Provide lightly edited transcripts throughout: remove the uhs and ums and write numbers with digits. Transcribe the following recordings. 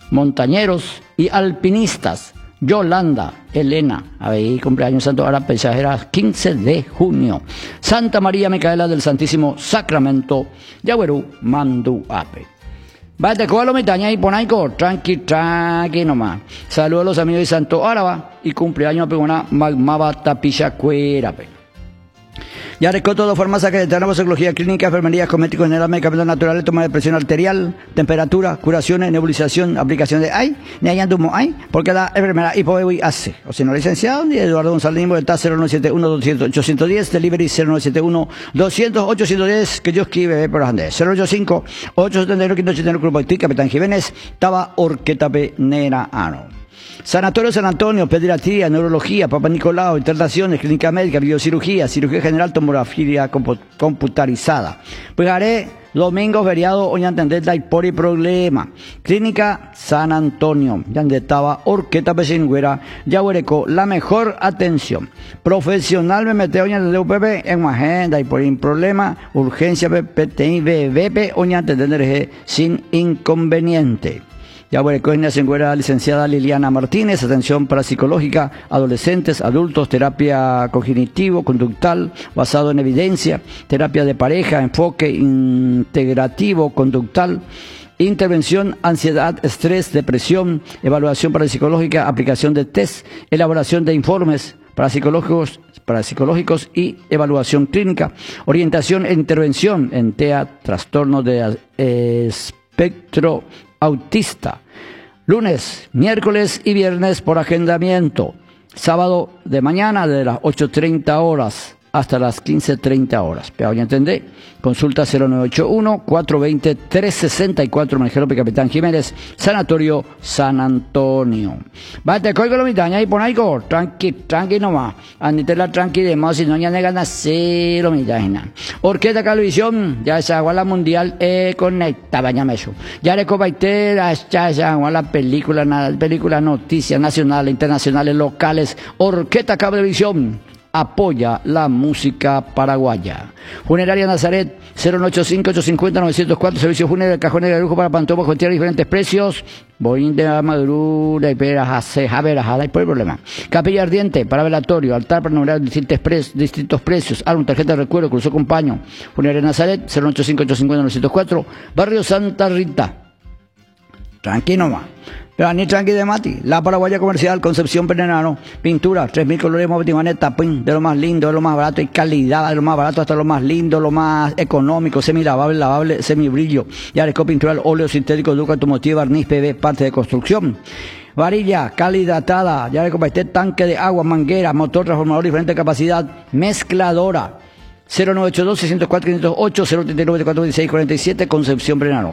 montañeros y alpinistas. Yolanda, Elena, ahí cumpleaños santo, ahora era 15 de junio. Santa María Micaela del Santísimo Sacramento, Yaguerú, Manduape. Vete, cógalo mitaña y ponaico, tranqui nomás. Saludos a los amigos de Santo Áraba y cumpleaños a una magmaba tapichacuerape. Ya recoto de forma secretaria, psicología clínica, enfermería, cosméticos, general, medicamentos naturales, toma de presión arterial, temperatura, curaciones, nebulización, aplicación de neayandumo porque la enfermera hipoeui hace. O si no, licenciado, ni Eduardo González, está 0971-200-810, delivery 0971-200-810, que yo escribe por Andrés, 085-871-581, Grupo Haití, Capitán Jiménez, Taba Orquetape Nera Ano. Sanatorio San Antonio, pediatría, neurología, Papa Nicolau, internaciones, clínica médica, biocirugía, cirugía general, tomografía computarizada. Pues haré domingo feriado, hoy entender la por y problema. Clínica San Antonio, donde estaba Orqueta Pesingüera, ya huereco, la mejor atención. Profesional me meteo hoy en el UPP en una agenda y por un problema, urgencia PTI, BP, hoy entender sin inconveniente. Ya Huerecoina se encuentra licenciada Liliana Martínez, atención parapsicológica, adolescentes, adultos, terapia cognitivo-conductual, basado en evidencia, terapia de pareja, enfoque integrativo conductual, intervención, ansiedad, estrés, depresión, evaluación parapsicológica, aplicación de test, elaboración de informes parapsicológicos y evaluación clínica, orientación e intervención en TEA, trastorno de espectro autista. Lunes, miércoles y viernes por agendamiento. Sábado de mañana de las 8:30 horas hasta las 15:30 horas. ¿Pero ya entendé? Consulta 0981-420-364, Manejero Capitán Jiménez, Sanatorio San Antonio. Bate, coigo lo mitaña y pon algo, tranqui nomás. Anitela tranqui de más, si no ya negan a cero mitaña. Orquesta Calvisión, ya se agua la mundial, conecta, bañame eso. Ya le cobaitera, ya se agua la película, noticias nacionales, internacionales, locales. Orquesta Cablevisión apoya la música paraguaya. Funeraria Nazaret, 085-850-904, servicio funerario, cajón de lujo para Pantoja, con diferentes precios. Boín de Maduro, de Peras, Javerajada, y por el problema. Capilla Ardiente, para velatorio, altar para nombrar distintos precios, álbum, tarjeta de recuerdo, cruzo con paño. Funeraria Nazaret, 085-850-904, Barrio Santa Rita. Tranquilo más. Pero ni tranqui de Mati, la paraguaya comercial, Concepción Penenano, pintura, 3.000 colores, tapín, de lo más lindo, de lo más barato y calidad, de lo más barato hasta lo más lindo, lo más económico, semilavable, lavable, semibrillo, Yaresco pintura, óleo sintético, duca automotiva, barniz, PV, parte de construcción. Varilla, calidatada, Yaresco tanque de agua, manguera, motor transformador, diferente capacidad, mezcladora. 0982-604-508, 039-416-47, Concepción Penenano,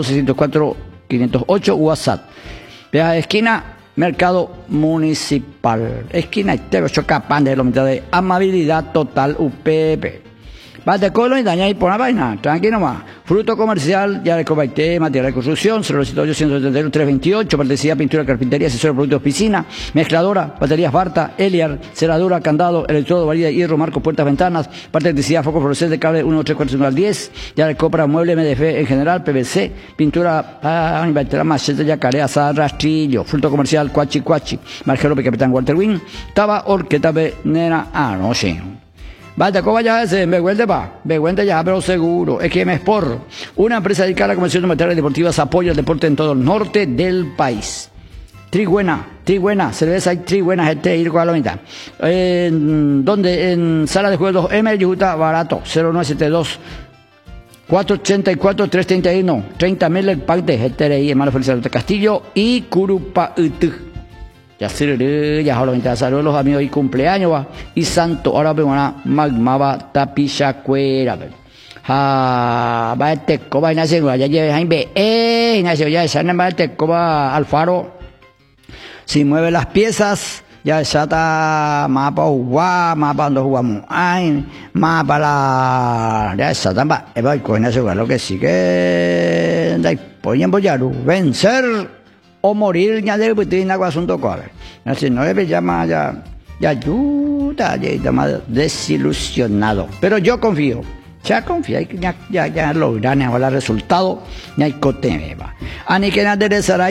0982-604-508, WhatsApp. Vea, esquina, Mercado Municipal. Esquina, Estero, Chocapán, de la mitad de Amabilidad Total UPP. Bate colo y daña y pon la vaina, tranquilo más. Fruto comercial, ya de cobaité, material de construcción, 088-171-328, partecía, pintura, carpintería, asesor de productos, piscina, mezcladora, baterías Barta, Eliar, cerradura, candado, electrodo, varilla de hierro, marcos, puertas, ventanas, parte de electricidad, foco fluorescente, cable 134-110, ya de compra, mueble, MDF en general, PVC, pintura, machete, yacaré, asada, rastrillo, fruto comercial, cuachi, Margelo, Capitán Walter Wing, Taba, Orqueta, Nera, no sé. Vaya, ¿cómo vaya ese? Me cuente ya, pero seguro. Es que Sport, una empresa dedicada a la comercialización de materiales deportivos, apoya el deporte en todo el norte del país. Triguena, cerveza y Triguena, ir con la mitad. Donde en sala de juegos 2M, Yuta, barato, 0972. 484-331, 30.000 el pack de GTRI, hermano Feliciano de Castillo y Curupa ya saludos a los amigos y cumpleaños va y santo ahora vemos una magmaba tapichacuera va este coba y nace ya lleve Jaime nace ya esa va este coba Alfaro si mueve las piezas ya está mapa mapa donde jugamos mapa la ya está tamba con eso lo que sí que ponen boyaru vencer o morir ya de butina con asunto cuál. Así no debe llamar ya ayuda, ya más desilusionado. Pero yo confío. Ya confío, ya logran el resultado, ya hay cotemeba. Ani que nada de